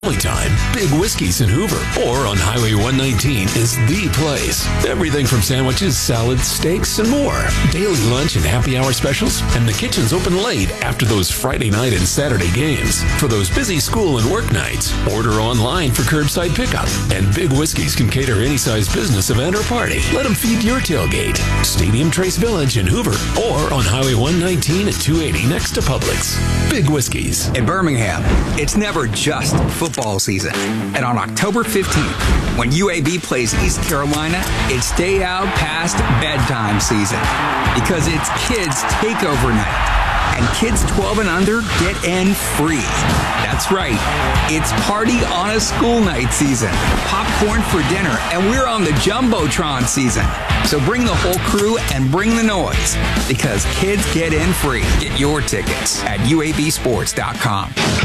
Only time, Big Whiskey's in Hoover or on Highway 119 is the place. Everything from sandwiches, salads, steaks, and more. Daily lunch and happy hour specials, and the kitchen's open late after those Friday night and Saturday games. For those busy school and work nights, order online for curbside pickup. And Big Whiskey's can cater any size business, event, or party. Let them feed your tailgate. Stadium Trace Village in Hoover or on Highway 119 at 280 next to Publix. Big Whiskey's. In Birmingham, it's never just football season. And on October 15th, when UAB plays East Carolina, it's day out past bedtime season because it's Kids Takeover Night. And kids 12 and under get in free. That's right. It's party on a school night season. Popcorn for dinner, and we're on the Jumbotron season. So bring the whole crew and bring the noise because kids get in free. Get your tickets at uabsports.com.